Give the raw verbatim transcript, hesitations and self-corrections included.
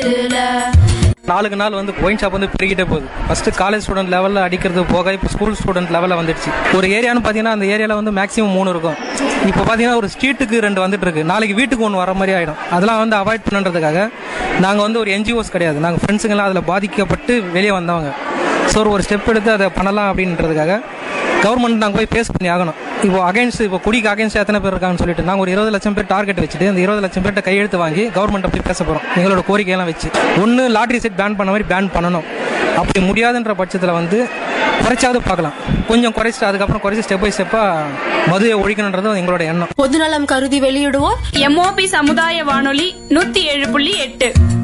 நாளுக்கு நாள் வந்து ஒயின் ஷாப் வந்து பெருகிட்டே போகுது. ஃபர்ஸ்ட் காலேஜ் ஸ்டூடெண்ட் லெவலில் அடிக்கிறது போக இப்போ ஸ்கூல் ஸ்டூடெண்ட் லெவலில் வந்துடுச்சு. ஒரு ஏரியான்னு பார்த்தீங்கன்னா அந்த ஏரியாவில் வந்து மேக்ஸிமம் மூணு இருக்கும். இப்போ பார்த்தீங்கன்னா ஒரு ஸ்ட்ரீட்டுக்கு ரெண்டு வந்துட்டு இருக்கு. நாளைக்கு வீட்டுக்கு ஒன்று வர மாதிரி ஆகிடும். அதெல்லாம் வந்து அவாய்ட் பண்ணுறதுக்காக நாங்கள் வந்து ஒரு என்ஜிஓஸ் கிடையாது, நாங்கள் ஃப்ரெண்ட்ஸுங்கெல்லாம் அதில் பாதிக்கப்பட்டு வெளியே வந்தவங்க. ஸோ ஒரு ஸ்டெப் எடுத்து அதை பண்ணலாம் அப்படின்றதுக்காக கவர்மெண்ட் நாங்கள் போய் பேஸ் பண்ணி ஆகணும். இப்போ அகைன்ஸ்ட் இப்போ குடிக்கு அகைன்ஸ்ட் எத்தனை பேர் இருக்காங்கன்னு சொல்லிட்டு நாங்கள் ஒரு இருபது லட்சம் பேர் டார்கெட் வச்சுட்டு அந்த இருபது லட்சம் பேர்கிட்ட கையெழுத்து வாங்கி கவர்மெண்ட் அப்படி பேச போகிறோம். எங்களோட கோரிக்கையெல்லாம் வச்சு ஒன்று லாட்ரி செட் பேன் பண்ண மாதிரி பேன் பண்ணணும். அப்படி முடியாதுன்ற பட்சத்தில் வந்து குறைச்சாவது பார்க்கலாம். கொஞ்சம் குறைச்சிட்டு அதுக்கப்புறம் குறைச்சி ஸ்டெப் பை ஸ்டெப்பாக மதுவை ஒழிக்கணுன்றது எங்களோட எண்ணம். பொதுநலம் கருதி வெளியிடுவோம் எம்ஓபி சமுதாய வானொலி நூத்தி ஏழு புள்ளி எட்டு.